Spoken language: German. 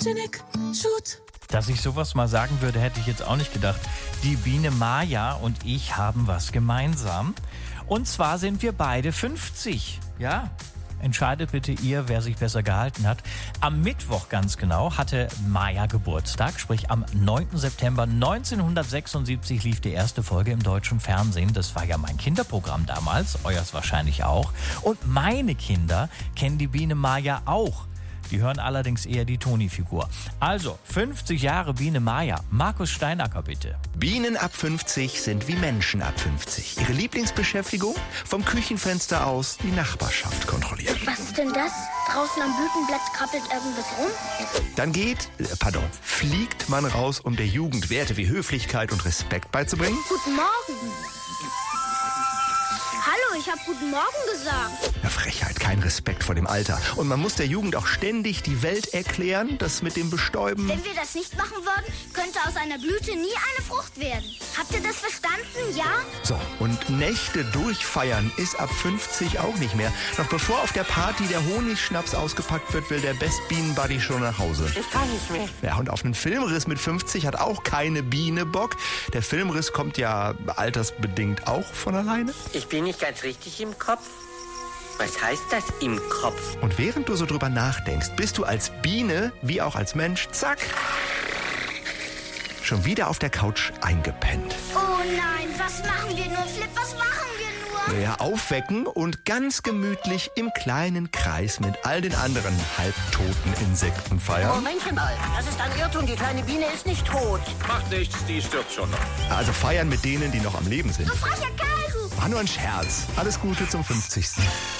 Tinik, Schut. Dass ich sowas mal sagen würde, hätte ich jetzt auch nicht gedacht. Die Biene Maya und ich haben was gemeinsam. Und zwar sind wir beide 50. Ja, entscheidet bitte ihr, wer sich besser gehalten hat. Am Mittwoch ganz genau hatte Maya Geburtstag, sprich am 9. September 1976 lief die erste Folge im deutschen Fernsehen. Das war ja mein Kinderprogramm damals, euers wahrscheinlich auch. Und meine Kinder kennen die Biene Maya auch. Die hören allerdings eher die Toni-Figur. Also, 50 Jahre Biene Maya. Markus Steinacker, bitte. Bienen ab 50 sind wie Menschen ab 50. Ihre Lieblingsbeschäftigung? Vom Küchenfenster aus die Nachbarschaft kontrollieren. Was ist denn das? Draußen am Blütenblatt krabbelt irgendwas rum. Dann fliegt man raus, um der Jugend Werte wie Höflichkeit und Respekt beizubringen. Guten Morgen. Hallo, ich habe guten Morgen gesagt. Eine Frechheit, kein Respekt vor dem Alter. Und man muss der Jugend auch ständig die Welt erklären, das mit dem Bestäuben. Wenn wir das nicht machen würden, könnte aus einer Blüte nie eine Frucht werden. Habt ihr das verstanden, ja? So, und Nächte durchfeiern ist ab 50 auch nicht mehr. Noch bevor auf der Party der Honigschnaps ausgepackt wird, will der Best Bienen Buddy schon nach Hause. Ich kann nicht mehr. Ja, und auf einen Filmriss mit 50 hat auch keine Biene Bock. Der Filmriss kommt ja altersbedingt auch von alleine. Ich bin nicht ganz richtig im Kopf. Was heißt das im Kopf? Und während du so drüber nachdenkst, bist du als Biene, wie auch als Mensch, zack, schon wieder auf der Couch eingepennt. Oh nein, was machen wir nur, Flip, was machen wir nur? Ja, aufwecken und ganz gemütlich im kleinen Kreis mit all den anderen halbtoten Insekten feiern. Momentchen mal, das ist ein Irrtum, die kleine Biene ist nicht tot. Macht nichts, die stirbt schon noch. Also feiern mit denen, die noch am Leben sind. Du frecher Kerl, du! War nur ein Scherz. Alles Gute zum 50.